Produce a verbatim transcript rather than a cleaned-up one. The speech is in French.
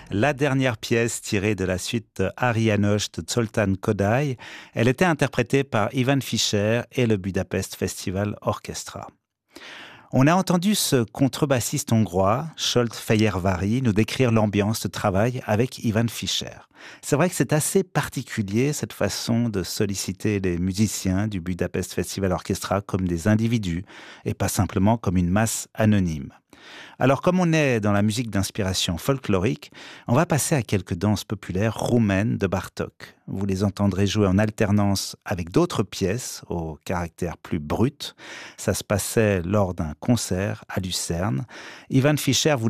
la dernière pièce tirée de la suite Ari János de Zoltán Kodály. Elle était interprétée par Ivan Fischer et le Budapest Festival Orchestra. On a entendu ce contrebassiste hongrois, Zsolt Fehérváry, nous décrire l'ambiance de travail avec Ivan Fischer. C'est vrai que c'est assez particulier, cette façon de solliciter les musiciens du Budapest Festival Orchestra comme des individus et pas simplement comme une masse anonyme. Alors, comme on est dans la musique d'inspiration folklorique, on va passer à quelques danses populaires roumaines de Bartók. Vous les entendrez jouer en alternance avec d'autres pièces au caractère plus brut. Ça se passait lors d'un concert à Lucerne. Ivan Fischer voulait